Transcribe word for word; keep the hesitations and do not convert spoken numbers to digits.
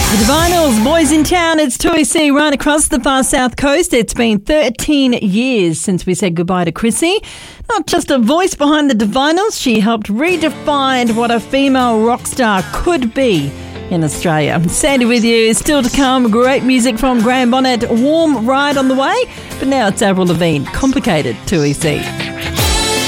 The Divinyls, Boys in Town. It's two E C right across the far south coast. It's been thirteen years since we said goodbye to Chrissy. Not just a voice behind the Divinyls, she helped redefine what a female rock star could be in Australia. Sandy with you. Still to come, great music from Graham Bonnet. Warm ride on the way. But now it's Avril Lavigne. Complicated, two E C.